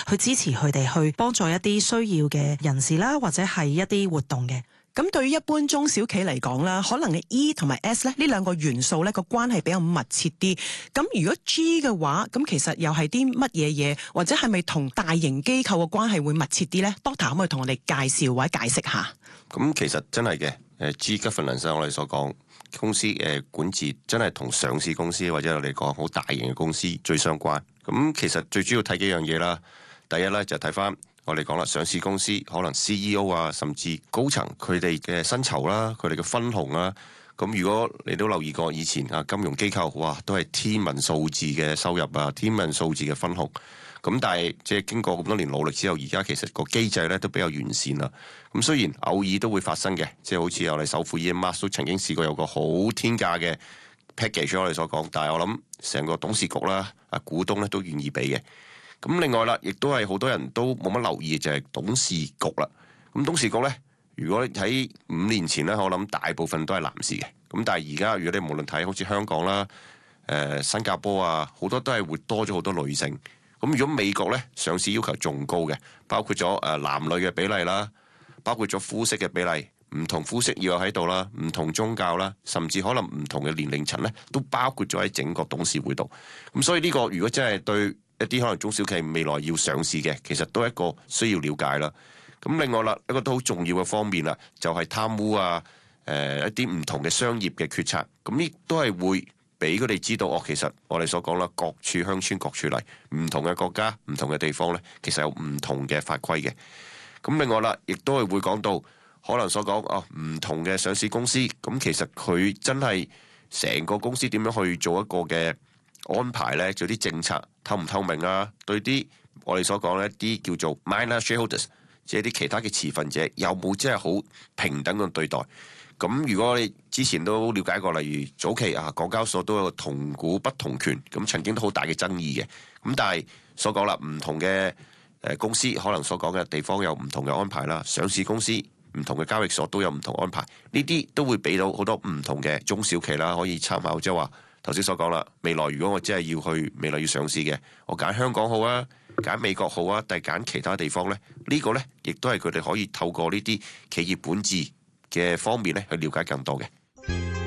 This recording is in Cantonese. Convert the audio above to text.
去支持佢哋去幫助一啲需要嘅人士啦，或者係一啲活動嘅。 咁對於一般中小企嚟講啦，可能嘅 E 同埋 S 咧呢兩個元素咧個關係比較密切啲。咁如果 G 嘅話，咁其實又係啲乜嘢嘢，或者係咪同大型機構嘅關係會密切啲呢？ Doctor 可唔可以同我哋介紹或者解釋下？ 咁其實真係嘅，G governance 我哋所講公司管治真係同上市公司或者我哋講好大型嘅公司最相關。咁其實最主要睇幾樣嘢啦。第一咧就睇翻我哋講啦，上市公司可能 CEO 啊，甚至高層佢哋嘅薪酬啦，佢哋嘅分紅啦。咁如果你都留意過以前啊，金融機構哇都係天文數字嘅收入啊，天文數字嘅分紅。咁但係即係經過咁多年努力之後，而家其實個機制咧都比較完善啦。咁雖然偶爾都會發生嘅，即係好似我哋首富 Elon Musk 都曾經試過有個好天價嘅 package， 我哋所講，但係我諗成個董事局啦、股東咧都願意俾嘅。咁另外啦，亦都係好多人都冇乜留意嘅就係董事局啦。咁董事局咧，如果喺5年前咧，我諗大部分都係男士嘅。咁但係而家如果你無論睇好似香港啦、新加坡啊，好多都係會多咗好多女性。咁如果美國咧，上市要求仲高嘅，包括咗男女嘅比例啦，包括咗膚色嘅比例，唔同膚色要有喺度啦，唔同宗教啦，甚至可能唔同嘅年齡層咧，都包括咗喺整個董事會度。咁所以呢個如果真係對一啲可能中小企未來要上市嘅，其實都係一個需要了解啦。咁另外啦，一個都好重要嘅方面啦，就係貪污啊，一啲唔同嘅商業嘅決策，咁呢都係會俾佢哋知道，其實我哋所講啦，各處鄉村各處例，唔同嘅國家、唔同嘅地方咧，其實有唔同嘅法規嘅。咁另外啦，亦都係會講到可能所講唔同嘅上市公司，咁其實佢真係成個公司點樣去做一個嘅安排咧，做啲政策透唔透明啊？對啲我哋所講咧啲叫做 minor shareholders， 即係啲其他嘅持份者，有冇真係好平等嘅對待？咁如果你之前都了解過，例如早期港交所都有個同股不同權，咁曾經都好大嘅爭議嘅。咁但係所講啦，唔同嘅公司可能所講嘅地方有唔同嘅安排啦，上市公司唔同嘅交易所都有唔同安排，呢啲都會俾到好多唔同嘅中小企啦，可以參考。即係話頭先所講啦，未來如果我真係要去未來要上市嘅，我揀香港好啊，揀美國好啊，定係揀其他地方呢？呢個呢，亦都係佢哋可以透過呢啲企業本質嘅方面咧，去了解更多嘅。